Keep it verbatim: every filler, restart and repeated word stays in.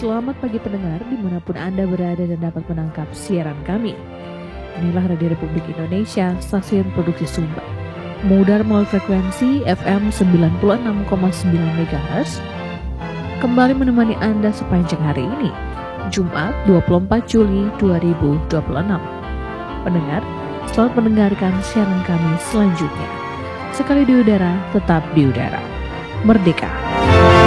Selamat pagi pendengar dimanapun Anda berada dan dapat menangkap siaran kami. Inilah Radio Republik Indonesia, stasiun produksi Sumba. Mengudara melalui frekuensi F M sembilan puluh enam koma sembilan megahertz. Kembali menemani Anda sepanjang hari ini, Jumat dua puluh empat Juli dua ribu dua puluh enam. Pendengar, selamat mendengarkan siaran kami selanjutnya. Sekali di udara, tetap di udara. Merdeka!